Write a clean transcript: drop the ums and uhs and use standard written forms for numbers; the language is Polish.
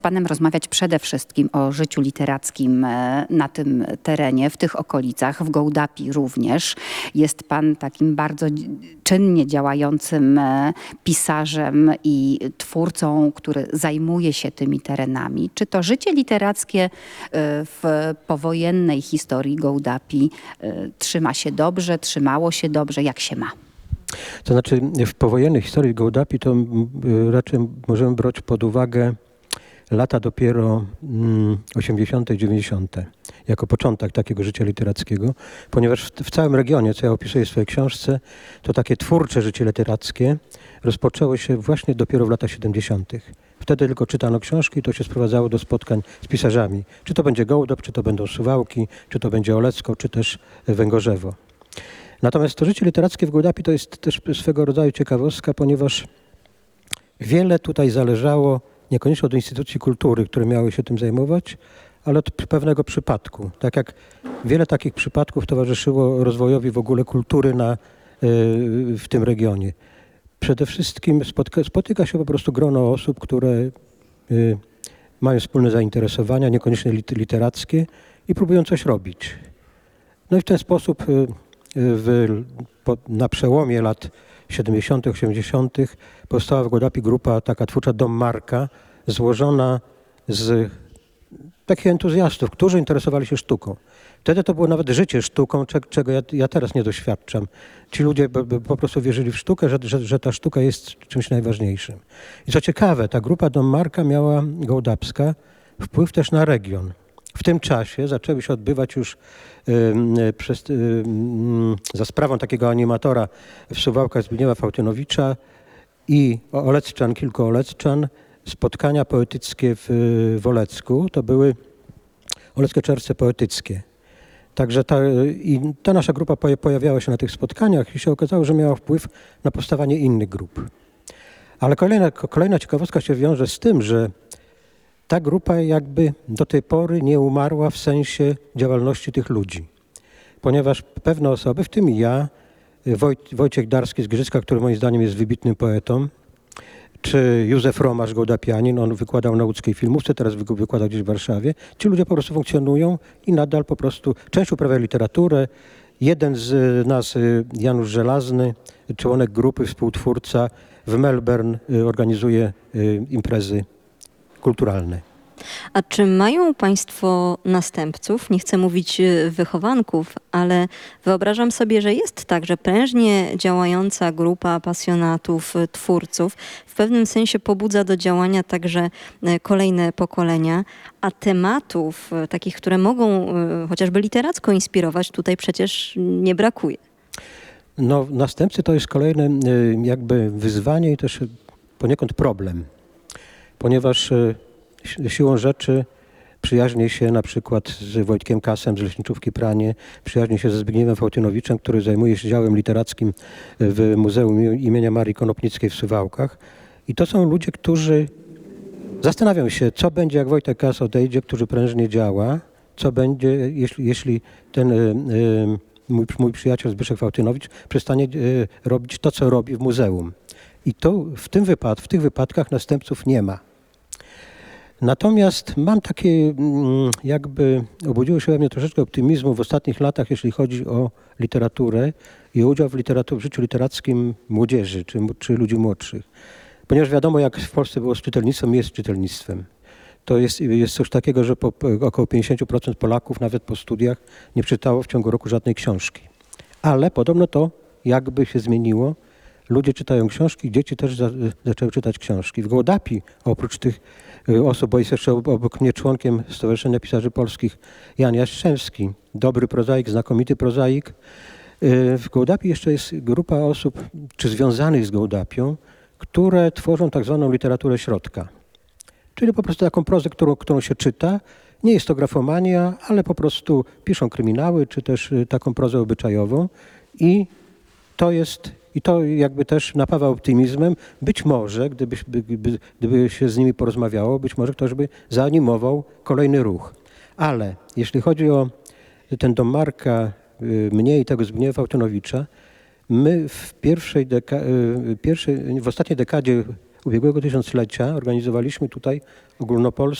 Panem rozmawiać przede wszystkim o życiu literackim na tym terenie, w tych okolicach, w Gołdapi również. Jest pan takim bardzo czynnie działającym pisarzem i twórcą, który zajmuje się tymi terenami. Czy to życie literackie w powojennej historii Gołdapi trzyma się dobrze, trzymało się dobrze? Jak się ma? To znaczy w powojennej historii Gołdapi to raczej możemy brać pod uwagę lata dopiero 80., 90. jako początek takiego życia literackiego, ponieważ w całym regionie, co ja opisuję w swojej książce, to takie twórcze życie literackie rozpoczęło się właśnie dopiero w latach 70. Wtedy tylko czytano książki i to się sprowadzało do spotkań z pisarzami. Czy to będzie Gołdap, czy to będą Suwałki, czy to będzie Olecko, czy też Węgorzewo. Natomiast to życie literackie w Gołdapi to jest też swego rodzaju ciekawostka, ponieważ wiele tutaj zależało niekoniecznie od instytucji kultury, które miały się tym zajmować, ale od pewnego przypadku. Tak jak wiele takich przypadków towarzyszyło rozwojowi w ogóle kultury w tym regionie. Przede wszystkim spotyka się po prostu grono osób, które mają wspólne zainteresowania, niekoniecznie literackie i próbują coś robić. No i w ten sposób na przełomie lat 70., 80. powstała w Gołdapi grupa taka twórcza Dom Marka, złożona z takich entuzjastów, którzy interesowali się sztuką. Wtedy to było nawet życie sztuką, czego ja teraz nie doświadczam. Ci ludzie po prostu wierzyli w sztukę, że ta sztuka jest czymś najważniejszym. I co ciekawe, ta grupa Dom Marka miała gołdapska wpływ też na region. W tym czasie zaczęły się odbywać już za sprawą takiego animatora w Suwałkach Zbigniewa Fałtynowicza i kilku Olecczan, spotkania poetyckie w Olecku. To były Oleckie Czerwce Poetyckie. Także ta nasza grupa pojawiała się na tych spotkaniach i się okazało, że miała wpływ na powstawanie innych grup. Ale kolejna ciekawostka się wiąże z tym, że ta grupa jakby do tej pory nie umarła w sensie działalności tych ludzi. Ponieważ pewne osoby, w tym i ja, Wojciech Darski z Giżycka, który moim zdaniem jest wybitnym poetą, czy Józef Romasz, gołdapianin, on wykładał na łódzkiej filmówce, teraz wykłada gdzieś w Warszawie. Ci ludzie po prostu funkcjonują i nadal po prostu część uprawia literaturę. Jeden z nas, Janusz Żelazny, członek grupy, współtwórca, w Melbourne organizuje imprezy kulturalne. A czy mają państwo następców? Nie chcę mówić wychowanków, ale wyobrażam sobie, że jest tak, że prężnie działająca grupa pasjonatów, twórców w pewnym sensie pobudza do działania także kolejne pokolenia, a tematów takich, które mogą chociażby literacko inspirować, tutaj przecież nie brakuje. No, następcy to jest kolejne jakby wyzwanie i też poniekąd problem, ponieważ siłą rzeczy przyjaźni się na przykład z Wojtkiem Kasem z Leśniczówki Pranie, przyjaźni się ze Zbigniewem Fałtynowiczem, który zajmuje się działem literackim w Muzeum imienia Marii Konopnickiej w Suwałkach. I to są ludzie, którzy zastanawiają się, co będzie, jak Wojtek Kas odejdzie, który prężnie działa, co będzie, jeśli ten mój przyjaciel Zbyszek Fałtynowicz przestanie robić to, co robi w muzeum. I to w tych wypadkach następców nie ma. Natomiast mam takie, jakby obudziło się we mnie troszeczkę optymizmu w ostatnich latach, jeśli chodzi o literaturę i udział w życiu literackim młodzieży czy ludzi młodszych. Ponieważ wiadomo, jak w Polsce było z czytelnictwem, jest z czytelnictwem. To jest coś takiego, że około 50% Polaków nawet po studiach nie czytało w ciągu roku żadnej książki. Ale podobno to jakby się zmieniło. Ludzie czytają książki, dzieci też zaczęły czytać książki. W Gołdapi oprócz tych osób, bo jest jeszcze obok mnie członkiem Stowarzyszenia Pisarzy Polskich Jan Jastrzębski, dobry prozaik, znakomity prozaik. W Gołdapi jeszcze jest grupa osób, czy związanych z Gołdapią, które tworzą tak zwaną literaturę środka. Czyli po prostu taką prozę, którą się czyta. Nie jest to grafomania, ale po prostu piszą kryminały, czy też taką prozę obyczajową. I to jakby też napawa optymizmem. Być może, gdyby się z nimi porozmawiało, być może ktoś by zaanimował kolejny ruch. Ale jeśli chodzi o ten Dom Marka, mnie i tego Zbigniewa Fałtynowicza, my w ostatniej dekadzie ubiegłego tysiąclecia organizowaliśmy tutaj ogólnopolskie